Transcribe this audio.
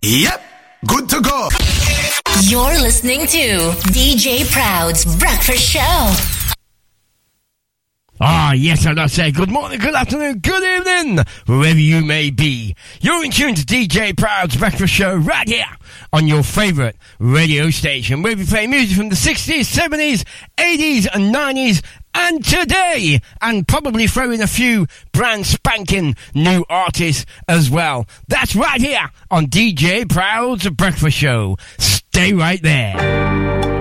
Yep, good to go. You're listening to DJ Proud's Breakfast Show. Ah, yes, and I say good morning, good afternoon, good evening, wherever you may be. You're in tune to DJ Proud's Breakfast Show right here on your favourite radio station, where we play music from the 60s, 70s, 80s and 90s, and today, and probably throw in a few brand spanking new artists as well. That's right here on DJ Proud's Breakfast Show. Stay right there.